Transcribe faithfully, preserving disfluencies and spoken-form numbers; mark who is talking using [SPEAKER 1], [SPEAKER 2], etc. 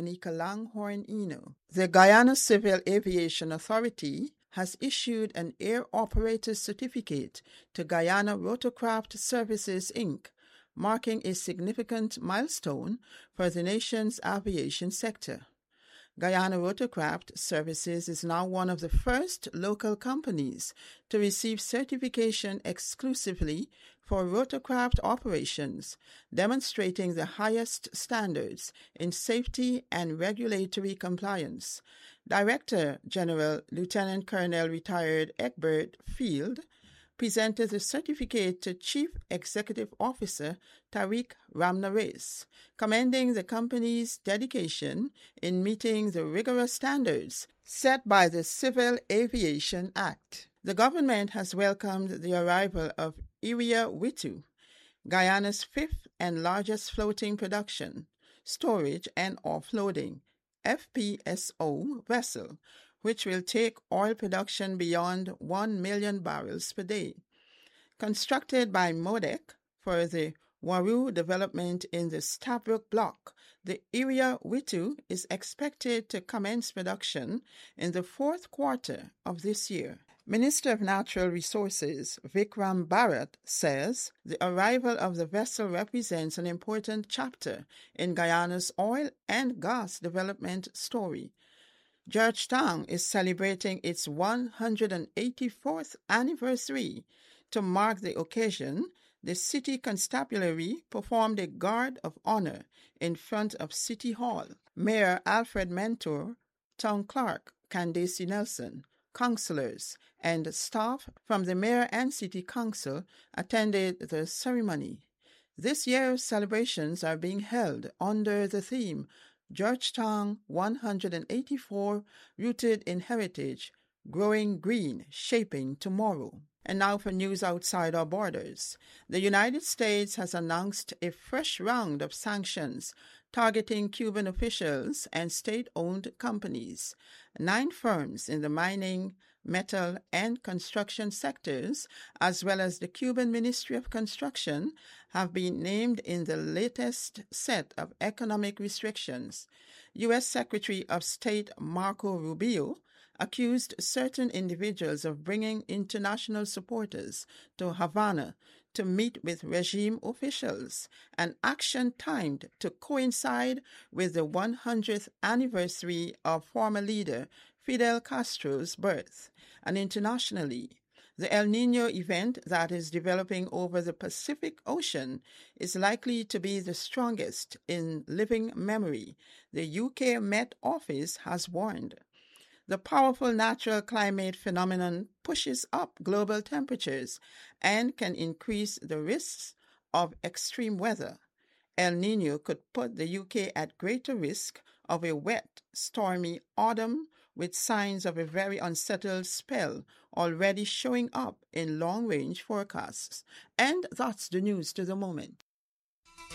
[SPEAKER 1] Tanika Langhorne Eno. The Guyana Civil Aviation Authority has issued an air operator's certificate to Guyana Rotorcraft Services, Incorporated, marking a significant milestone for the nation's aviation sector. Guyana Rotorcraft Services is now one of the first local companies to receive certification exclusively for rotorcraft operations, demonstrating the highest standards in safety and regulatory compliance. Director General Lieutenant Colonel Retired Egbert Field presented the certificate to Chief Executive Officer Tariq Ramnareis, commending the company's dedication in meeting the rigorous standards set by the Civil Aviation Act. The government has welcomed the arrival of Iria Witu, Guyana's fifth and largest floating production, storage and offloading F P S O vessel, which will take oil production beyond one million barrels per day. Constructed by MODEC for the Waru development in the Stabroek Block, the Iria Witu is expected to commence production in the fourth quarter of this year. Minister of Natural Resources Vikram Bharat says the arrival of the vessel represents an important chapter in Guyana's oil and gas development story. Georgetown is celebrating its one hundred eighty-fourth anniversary. To mark the occasion, the City Constabulary performed a guard of honor in front of City Hall. Mayor Alfred Mentor, Town Clerk Candace Nelson, councillors, and staff from the Mayor and City Council attended the ceremony. This year's celebrations are being held under the theme Georgetown one hundred eighty-four, Rooted in Heritage, Growing Green, Shaping Tomorrow. And now for news outside our borders. The United States has announced a fresh round of sanctions targeting Cuban officials and state-owned companies. Nine firms in the mining, metal, and construction sectors, as well as the Cuban Ministry of Construction, have been named in the latest set of economic restrictions. U S Secretary of State Marco Rubio accused certain individuals of bringing international supporters to Havana to meet with regime officials, an action timed to coincide with the one hundredth anniversary of former leader Fidel Castro's birth. And internationally, the El Niño event that is developing over the Pacific Ocean is likely to be the strongest in living memory, the U K Met Office has warned. The powerful natural climate phenomenon pushes up global temperatures and can increase the risks of extreme weather. El Niño could put the U K at greater risk of a wet, stormy autumn with signs of a very unsettled spell already showing up in long-range forecasts. And that's the news to the moment.